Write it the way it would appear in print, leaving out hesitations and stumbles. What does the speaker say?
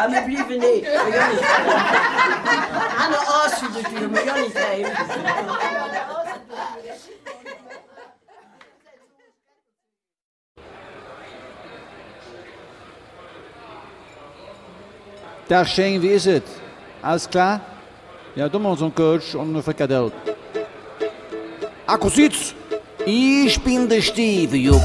Ja, wir bleiben nicht. Anne Arsch für die Tür, wir ja nicht heim. Der Schein, wie ist es? Alles klar? Ja, du machst einen Coach und eine Frikadelle. Akkusitz, ich bin der Steve, Jupp.